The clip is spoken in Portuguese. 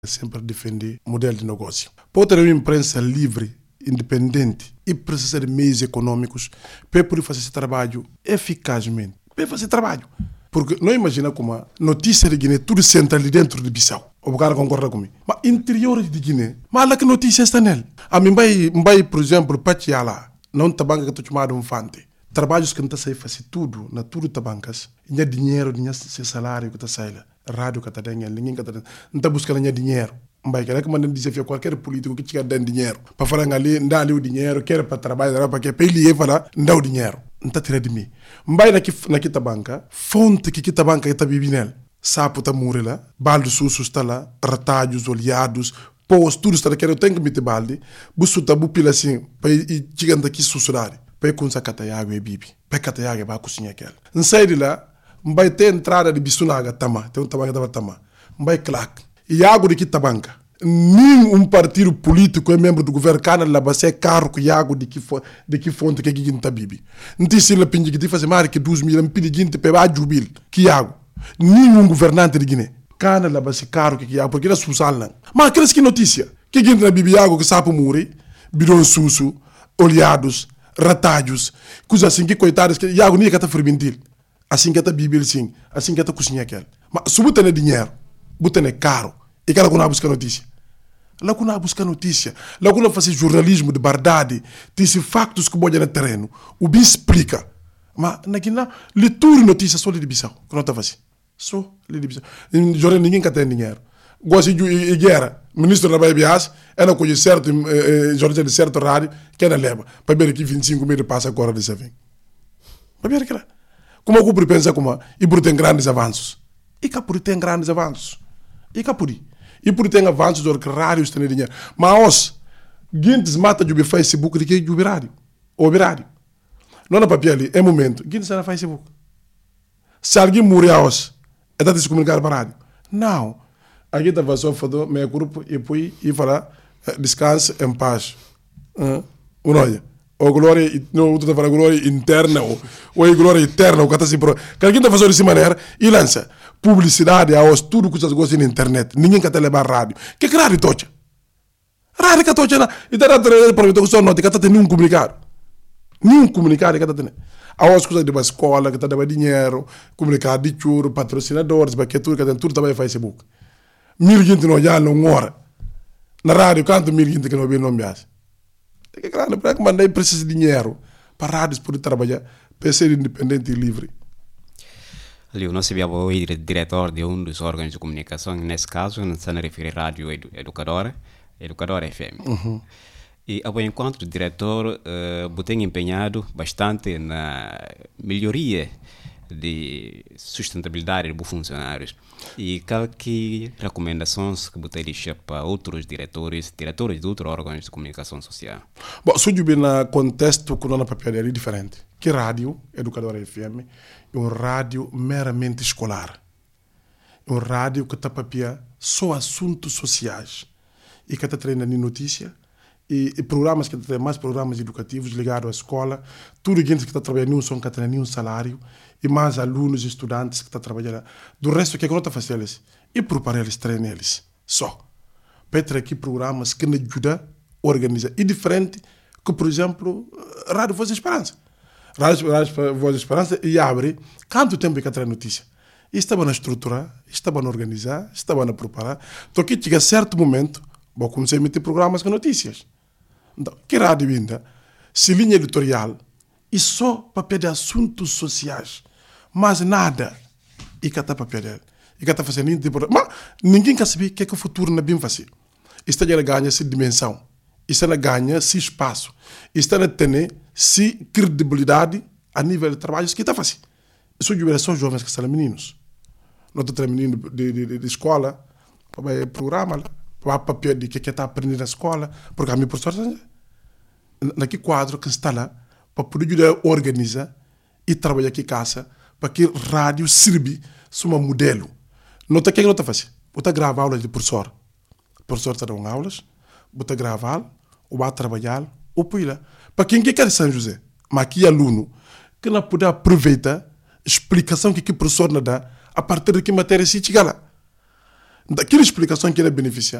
sempre defender modelo de negócio. Pode ter uma imprensa livre, independente e precisa de meios econômicos para poder fazer esse trabalho eficazmente. Para fazer trabalho. Porque não imagina como a notícia de Guiné tudo senta ali dentro de Bissau. O cara concorda comigo. Mas interior de Guiné, mas lá que notícia está nele. A mim vai, por exemplo, Patiala, não está banca que estou chamado um fante. Trabalhos que não está a fazer tudo, na tudo está bancas. Tinha dinheiro, tinha salário que está saindo. Rádio que está dando, ninguém que está dando. Não está buscando dinheiro. Vai querer que mandem desafio qualquer político que tiver dando dinheiro. Para falar ali, não dá ali o dinheiro, quer para trabalhar, para que para ele falar, não dá o dinheiro. Não está tirando de mim. Vai na kita banca, fonte que kita banca está vivendo. Sapo está morrendo lá, balde sussos está lá, retalhos, olhados, pós, tudo está lá. Eu tenho que meter balde, busto está bupila assim, para ir chegando aqui sussurrar. Para ir com essa cataiago e bibi. Para cataiago vai cozinhar aquela. Não sai de lá, vai ter entrada de bisunaga tama, tem um tamanho da tama. Vai clac. E água de kita banca. Nenhum partido político é membro do governo cana lá vai ser carro com água de que fonte que a gente está bibi. Não tem se lá pinge que te faz mais que 2 mil pedi gente para jubil que água. Nenhum governante de Guiné cana lá vai ser carro que água porque era susal não. Mas aqueles que notícia que a gente na bibi água que sapo morre, bidon susso, olhados, ratalhos, coisas assim que coitadas que água nem que está fermentil. Assim que está bibi assim, assim que está cozinhar aquela. Mas se botar dinheiro, botar caro e cara não busca notícia. Lá que não busca notícia, lá que não faz jornalismo de verdade, tem esses factos que boia no terreno, o bem explica. Mas naquela leitura notícia só de Bissau, que não está fazendo. Só de Bissau. Ninguém quer ter dinheiro. Gosto de guerra, ministro da Baibias, ela conhece certo, jornalista de certo rádio, que ela leva, para ver que 25 mil passa agora dessa vez. Para ver aquela. Como eu cumpro pensar como, e por ter grandes avanços. E cá por ter grandes avanços. E cá por e por ter avanços do que rádios têm dinheiro. Mas Guintes mata de Facebook de que de rádio. Ou rádio. Não é papel ali, é momento. Guintes está no Facebook. Se alguém morrer hoje, é de se comunicar para a rádio. Não. Aqui está só foto, meu grupo, e depois e falar, descanse em paz. Olha. Ou glória, não estou a falar glória interna, ou glória eterna, ou que está assim. Que alguém está fazendo dessa maneira e lança. Publicidade, tudo que vocês gostam na internet. Ninguém quer levar rádio. Que rádio tocha? Rádio que tocha, e está dando para mim, que só nota, que está tendo nenhum comunicado. Nenhum comunicado que está tendo. As coisas de uma escola, que está dando dinheiro, comunicado de churro, patrocinadores, que tudo está no Facebook. 1.000 gente não já não hora. Na rádio, quanto 1.000 gente que não vê não me acha? É claro, para que mandar precisa de dinheiro para rádios poder trabalhar, para ser independente e livre. Ali, nós sabíamos o diretor de um dos órgãos de comunicação, nesse caso, não se refere à Rádio Educadora FM. E, enquanto diretor, eu tenho empenhado bastante na melhoria de sustentabilidade dos funcionários. E que recomendações que você deixa para outros diretores de outros órgãos de comunicação social? Bom, se eu na contexto que não papel é diferente. Que rádio, Educadora FM, é um rádio meramente escolar. É um rádio que está papel só assuntos sociais. E que está treinando notícia. E programas que tem mais programas educativos ligados à escola. Tudo gente que está trabalhando não são que tem nenhum salário. E mais alunos e estudantes que estão trabalhando. Do resto, o que é que não está fazendo eles? E preparar eles, treinar eles. Só. Para ter aqui programas que nos ajudam a organizar. E diferente que, por exemplo, Rádio Voz da Esperança. Rádio Voz da Esperança e abre quanto tempo que traz notícia. E estava na estruturar, estava na organizar, estava na preparar. Então, aqui chega certo momento, vou começar a emitir programas com notícias. Então, que rádio ainda? Se linha editorial e só papel de assuntos sociais. Mas nada. E que está papel dele. E que está fazendo mas ninguém quer saber o que é que o futuro não bem fazer. Isto já ganha essa dimensão. Isto já ganha esse espaço. Isto já tem essa credibilidade a nível de trabalho que está fazendo. Isso é só jovens que são meninos. Não estou meninos de escola, para programa, para papel de que está aprendendo na escola, porque a minha professora naquele quadro que está lá, para poder ajudar a organizar e trabalhar aqui em casa, para que a rádio sirva como modelo. Não está que não está fazendo. Você grava aulas de professor. O professor está dando aulas, você grava, ou vai trabalhar, ou põe lá. Para quem quer São José, mas aqui aluno, que não pode aproveitar a explicação que o professor não dá, a partir de que matéria se chega lá. daquela explicação que ele beneficia,